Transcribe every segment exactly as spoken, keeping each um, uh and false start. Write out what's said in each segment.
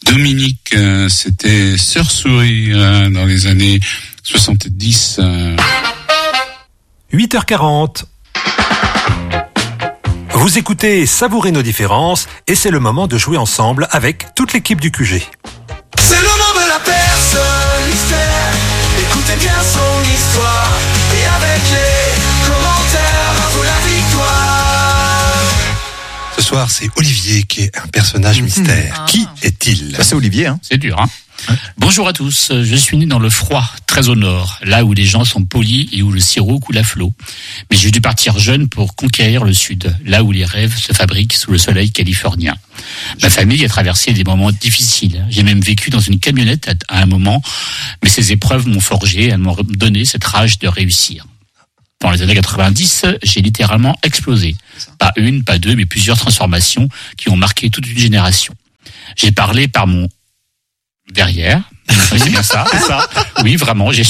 Dominique, euh, c'était Sœur Souris euh, dans les années soixante-dix. Euh... huit heures quarante. Vous écoutez Savourez nos différences et c'est le moment de jouer ensemble avec toute l'équipe du Q G. C'est le nom de la personne mystère. Écoutez bien son histoire et avec les commentaires, à vous la victoire. Ce soir, c'est Olivier qui est un personnage mystère. Ah. Qui est-il ? Ça, c'est Olivier, hein. C'est dur, hein. Bonjour à tous, je suis né dans le froid, très au nord, là où les gens sont polis et où le sirop coule à flot. Mais j'ai dû partir jeune pour conquérir le sud, là où les rêves se fabriquent sous le soleil californien. Ma famille a traversé des moments difficiles. J'ai même vécu dans une camionnette à un moment, mais ces épreuves m'ont forgé, elles m'ont donné cette rage de réussir. Dans les années quatre-vingt-dix, j'ai littéralement explosé. Pas une, pas deux, mais plusieurs transformations qui ont marqué toute une génération. J'ai parlé par mon derrière. Oui, c'est bien ça, c'est ça. Oui, vraiment, j'ai,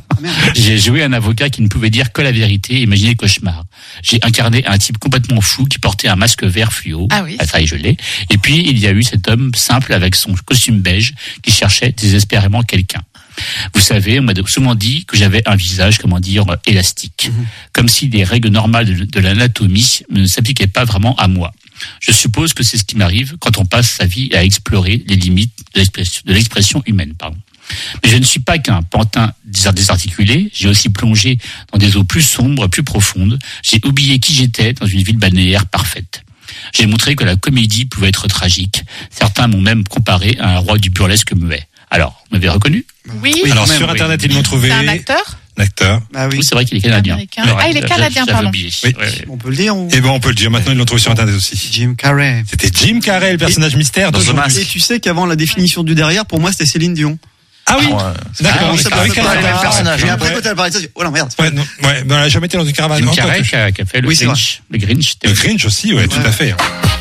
j'ai joué un avocat qui ne pouvait dire que la vérité et imaginer le cauchemar. J'ai incarné un type complètement fou qui portait un masque vert fluo. Ah oui. Ça y est, je l'ai. Et puis, il y a eu cet homme simple avec son costume beige qui cherchait désespérément quelqu'un. Vous savez, on m'a souvent dit que j'avais un visage, comment dire, élastique. Mmh. Comme si les règles normales de, de l'anatomie ne s'appliquaient pas vraiment à moi. Je suppose que c'est ce qui m'arrive quand on passe sa vie à explorer les limites de l'expression, de l'expression humaine. Pardon. Mais je ne suis pas qu'un pantin désarticulé, j'ai aussi plongé dans des eaux plus sombres, plus profondes. J'ai oublié qui j'étais dans une ville balnéaire parfaite. J'ai montré que la comédie pouvait être tragique. Certains m'ont même comparé à un roi du burlesque muet. Alors, vous m'avez reconnu ? Oui. oui Alors, même, sur oui. Internet, ils l'ont trouvé. C'est un acteur ? L'acteur. Ah oui. Oui, c'est vrai qu'il est canadien. Américain. Ah, il est canadien, pardon. Oui. Oui. Ouais, ouais. On peut le dire ou... Eh ben, on peut le dire. Maintenant, ils l'ont trouvé sur Internet aussi. Jim Carrey. C'était Jim Carrey, le personnage mystère Dans The d'aujourd'hui. Et tu sais qu'avant la définition du derrière, pour moi, c'était Céline Dion. Ah oui. Ah, D'accord. Ah, oui, c'est c'est avec pas un le même personnage. Et après, Ouais. quand elle a parlé de ça, j'ai dit, oh la merde. Ouais, non, ouais, ben, elle a jamais été dans une caravane. Jim non, Carrey toi, tu- qui a, qui a fait le Oui, c'est Grinch. Le Grinch. Le Grinch aussi, ouais, tout à fait.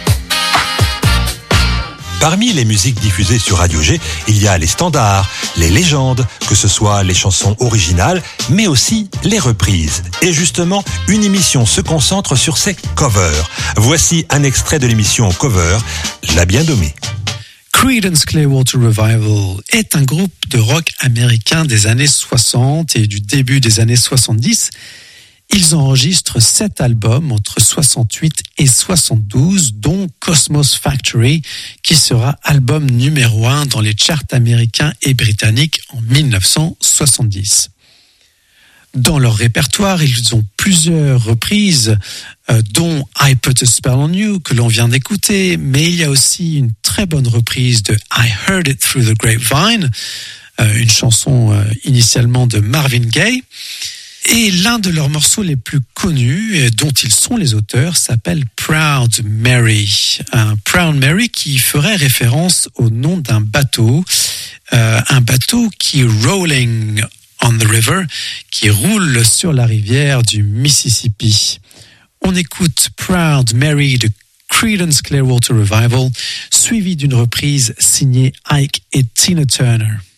Parmi les musiques diffusées sur Radio G, il y a les standards, les légendes, que ce soit les chansons originales, mais aussi les reprises. Et justement, une émission se concentre sur ces covers. Voici un extrait de l'émission Cover, La Bien Nommée. Creedence Clearwater Revival est un groupe de rock américain des années soixante et du début des années soixante-dix. Ils enregistrent sept albums entre soixante-huit et soixante-douze, dont Cosmos Factory, qui sera album numéro un dans les charts américains et britanniques en dix-neuf cent soixante-dix. Dans leur répertoire, ils ont plusieurs reprises, euh, dont I Put a Spell on You, que l'on vient d'écouter, mais il y a aussi une très bonne reprise de I Heard It Through the Grapevine, euh, une chanson euh, initialement de Marvin Gaye. Et l'un de leurs morceaux les plus connus, et dont ils sont les auteurs, s'appelle Proud Mary. Un Proud Mary qui ferait référence au nom d'un bateau, euh, un bateau qui rolling on the river, qui roule sur la rivière du Mississippi. On écoute Proud Mary de Creedence Clearwater Revival, suivi d'une reprise signée Ike et Tina Turner.